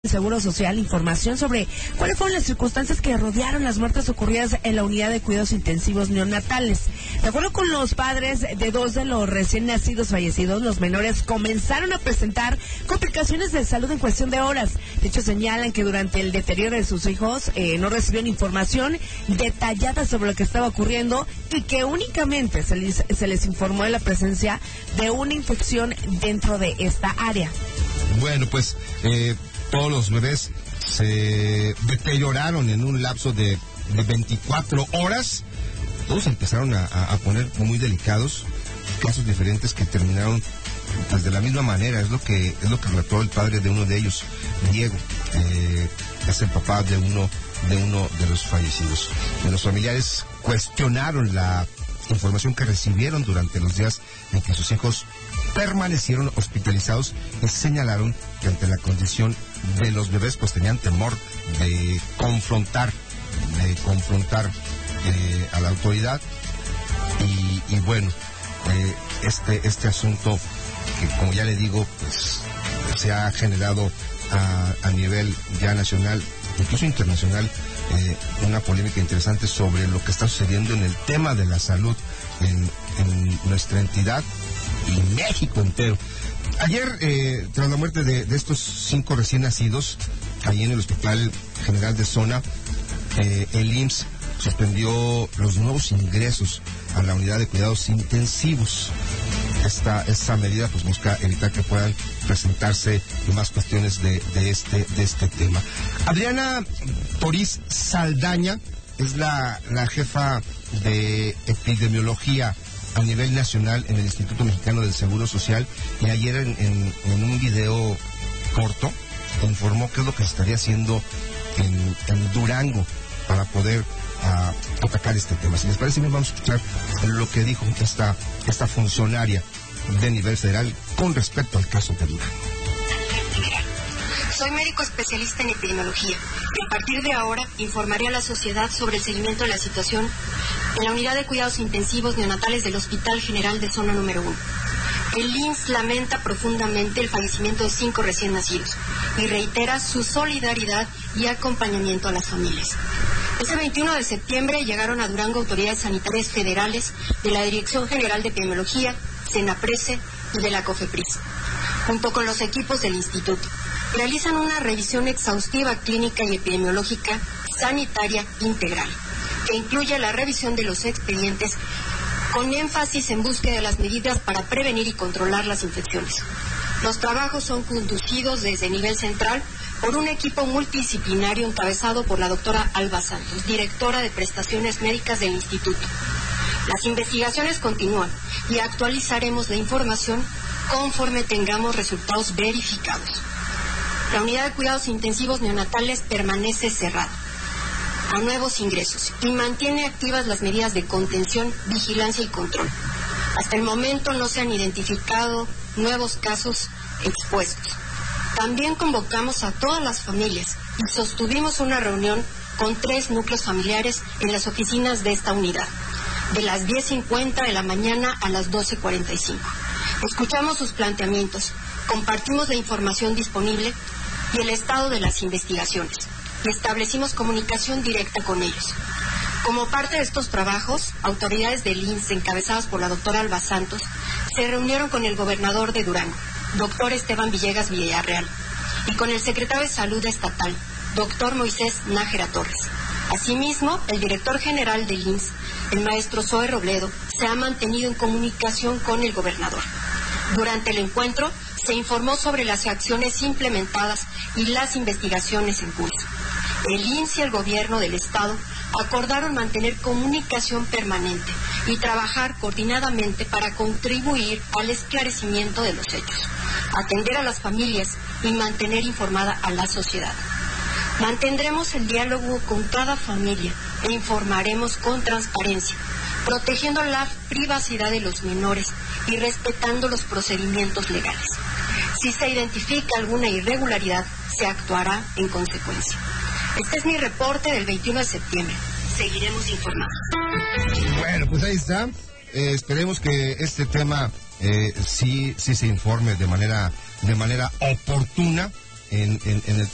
Seguro Social información sobre cuáles fueron las circunstancias que rodearon las muertes ocurridas en la unidad de cuidados intensivos neonatales. De acuerdo con los padres de dos de los recién nacidos fallecidos, los menores comenzaron a presentar complicaciones de salud en cuestión de horas. De hecho, señalan que durante el deterioro de sus hijos no recibieron información detallada sobre lo que estaba ocurriendo y que únicamente se les informó de la presencia de una infección dentro de esta área. Bueno, pues todos los bebés se deterioraron en un lapso de 24 horas. Todos empezaron a poner muy delicados, casos diferentes que terminaron pues de la misma manera. Es lo que relató el padre de uno de ellos, Diego, es el papá de uno de los fallecidos. Los familiares cuestionaron la información que recibieron durante los días en que sus hijos permanecieron hospitalizados y señalaron que ante la condición de los bebés pues tenían temor de confrontar a la autoridad y bueno, este asunto que, como ya le digo, pues se ha generado a nivel ya nacional, incluso internacional, una polémica interesante sobre lo que está sucediendo en el tema de la salud en nuestra entidad y México entero. Ayer, tras la muerte de estos 5 recién nacidos, allí en el Hospital General de Zona, el IMSS suspendió los nuevos ingresos a la unidad de cuidados intensivos. Esta medida pues busca evitar que puedan presentarse más cuestiones de este tema. Adriana Toriz Saldaña es la jefa de epidemiología a nivel nacional en el Instituto Mexicano del Seguro Social, y ayer en un video corto informó qué es lo que se estaría haciendo en Durango para poder atacar este tema. Si les parece bien, vamos a escuchar lo que dijo esta funcionaria de nivel federal con respecto al caso de Durango. Soy médico especialista en epidemiología y a partir de ahora informaré a la sociedad sobre el seguimiento de la situación en la unidad de cuidados intensivos neonatales del Hospital General de Zona número 1. El IMSS lamenta profundamente el fallecimiento de 5 recién nacidos y reitera su solidaridad y acompañamiento a las familias. Ese 21 de septiembre llegaron a Durango autoridades sanitarias federales de la Dirección General de Epidemiología, Senaprece y de la COFEPRIS, junto con los equipos del instituto. Realizan una revisión exhaustiva clínica y epidemiológica sanitaria integral, que incluye la revisión de los expedientes con énfasis en búsqueda de las medidas para prevenir y controlar las infecciones. Los trabajos son conducidos desde nivel central por un equipo multidisciplinario encabezado por la doctora Alba Santos, directora de prestaciones médicas del instituto. Las investigaciones continúan y actualizaremos la información conforme tengamos resultados verificados. La unidad de cuidados intensivos neonatales permanece cerrada a nuevos ingresos y mantiene activas las medidas de contención, vigilancia y control. Hasta el momento no se han identificado nuevos casos expuestos. También convocamos a todas las familias y sostuvimos una reunión con 3 núcleos familiares en las oficinas de esta unidad, de las 10:50 de la mañana a las 12:45. Escuchamos sus planteamientos, compartimos la información disponible y el estado de las investigaciones, y establecimos comunicación directa con ellos. Como parte de estos trabajos, autoridades del IMSS, encabezadas por la doctora Alba Santos, se reunieron con el gobernador de Durango, doctor Esteban Villegas Villarreal, y con el secretario de Salud estatal, doctor Moisés Nájera Torres. Asimismo, el director general del IMSS, el maestro Zoe Robledo, se ha mantenido en comunicación con el gobernador. Durante el encuentro, se informó sobre las acciones implementadas y las investigaciones en curso. El IMSS y el gobierno del estado acordaron mantener comunicación permanente y trabajar coordinadamente para contribuir al esclarecimiento de los hechos, atender a las familias y mantener informada a la sociedad. Mantendremos el diálogo con cada familia e informaremos con transparencia, protegiendo la privacidad de los menores y respetando los procedimientos legales. Si se identifica alguna irregularidad, se actuará en consecuencia. Este es mi reporte del 21 de septiembre. Seguiremos informando. Bueno, pues ahí está. Esperemos que este tema sí se informe de manera oportuna en el